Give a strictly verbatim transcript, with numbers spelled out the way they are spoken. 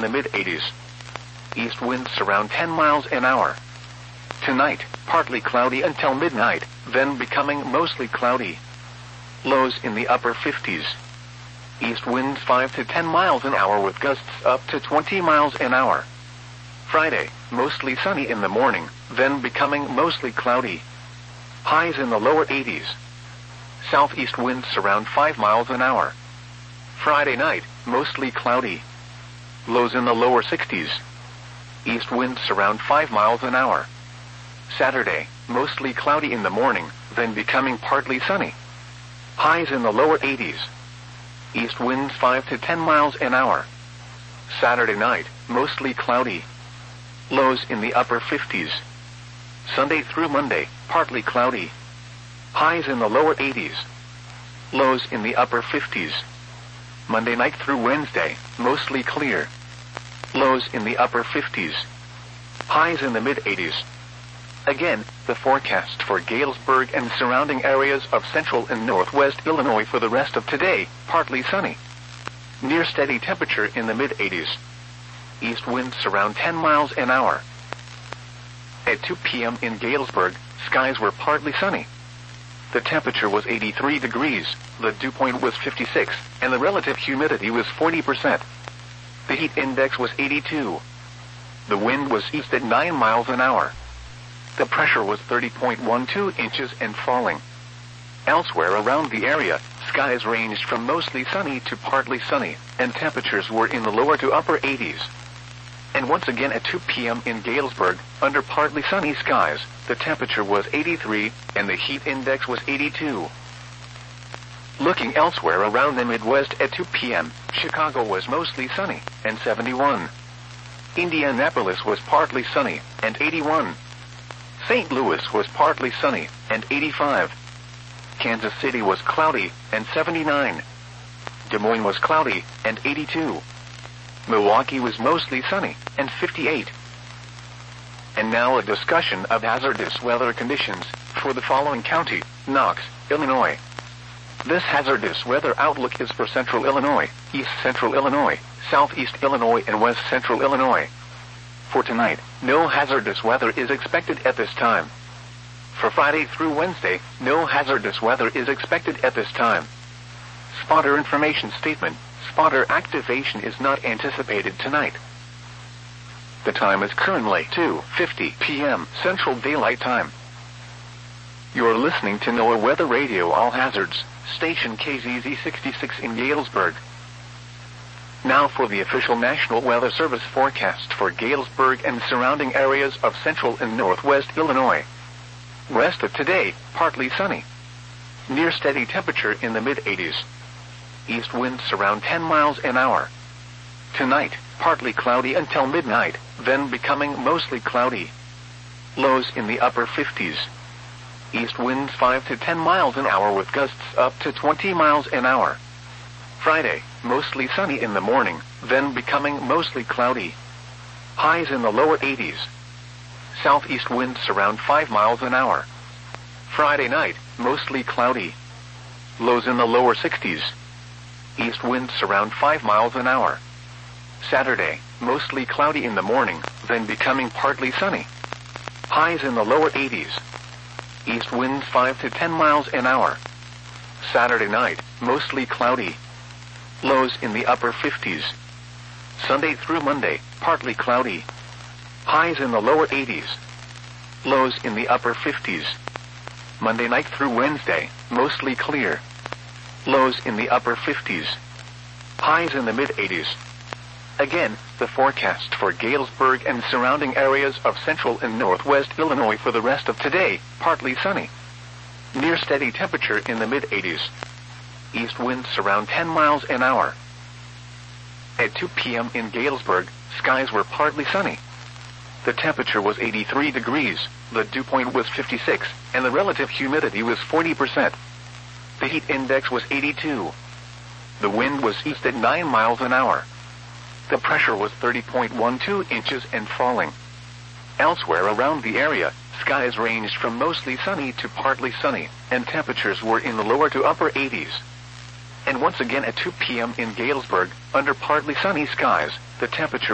the mid eighties. East winds around ten miles an hour. Tonight, partly cloudy until midnight, then becoming mostly cloudy. Lows in the upper fifties. East winds five to ten miles an hour with gusts up to twenty miles an hour. Friday, mostly sunny in the morning, then becoming mostly cloudy. Highs in the lower eighties. Southeast winds around five miles an hour. Friday night, mostly cloudy. Lows in the lower sixties. East winds around five miles an hour. Saturday, mostly cloudy in the morning, then becoming partly sunny. Highs in the lower eighties. East winds five to ten miles an hour. Saturday night, mostly cloudy. Lows in the upper fifties. Sunday through Monday, partly cloudy. Highs in the lower eighties. Lows in the upper fifties. Monday night through Wednesday, mostly clear. Lows in the upper fifties. Highs in the mid eighties. Again, the forecast for Galesburg and surrounding areas of central and northwest Illinois for the rest of today, partly sunny. Near steady temperature in the mid eighties. East winds around ten miles an hour. At two p.m. in Galesburg, skies were partly sunny. The temperature was eighty-three degrees, the dew point was fifty-six, and the relative humidity was forty percent. The heat index was eighty-two. The wind was east at nine miles an hour. The pressure was thirty point one two inches and falling. Elsewhere around the area, skies ranged from mostly sunny to partly sunny, and temperatures were in the lower to upper eighties. And once again at two p.m. in Galesburg, under partly sunny skies, the temperature was eighty-three, and the heat index was eighty-two. Looking elsewhere around the Midwest at two p.m., Chicago was mostly sunny, and seventy-one. Indianapolis was partly sunny, and eighty-one. Saint Louis was partly sunny, and eighty-five. Kansas City was cloudy, and seventy-nine. Des Moines was cloudy, and eighty-two. Milwaukee was mostly sunny, and fifty-eight. And now a discussion of hazardous weather conditions for the following county, Knox, Illinois. This hazardous weather outlook is for central Illinois, east central Illinois, southeast Illinois, and west central Illinois. For tonight, no hazardous weather is expected at this time. For Friday through Wednesday, no hazardous weather is expected at this time. Spotter information statement. Spotter activation is not anticipated tonight. The time is currently two fifty p.m. Central Daylight Time. You're listening to NOAA Weather Radio All Hazards, station K Z Z sixty-six in Galesburg. Now for the official National Weather Service forecast for Galesburg and surrounding areas of central and northwest Illinois. Rest of today, partly sunny. Near steady temperature in the mid eighties. East winds around ten miles an hour. Tonight, partly cloudy until midnight, then becoming mostly cloudy. Lows in the upper fifties. East winds five to ten miles an hour with gusts up to twenty miles an hour. Friday, mostly sunny in the morning, then becoming mostly cloudy. Highs in the lower eighties. Southeast winds around five miles an hour. Friday night, mostly cloudy. Lows in the lower sixties. East winds around five miles an hour. Saturday, mostly cloudy in the morning, then becoming partly sunny. Highs in the lower eighties. East winds five to ten miles an hour. Saturday night, mostly cloudy. Lows in the upper fifties. Sunday through Monday, partly cloudy. Highs in the lower eighties. Lows in the upper fifties. Monday night through Wednesday, mostly clear. Lows in the upper fifties. Highs in the mid eighties. Again, the forecast for Galesburg and surrounding areas of central and northwest Illinois for the rest of today, partly sunny. Near steady temperature in the mid eighties. East winds around ten miles an hour. At two p.m. in Galesburg, skies were partly sunny. The temperature was eighty-three degrees, the dew point was fifty-six, and the relative humidity was forty percent. The heat index was eighty-two. The wind was east at nine miles an hour. The pressure was thirty point one two inches and falling. Elsewhere around the area, skies ranged from mostly sunny to partly sunny, and temperatures were in the lower to upper eighties. And once again at two p.m. in Galesburg, under partly sunny skies, the temperature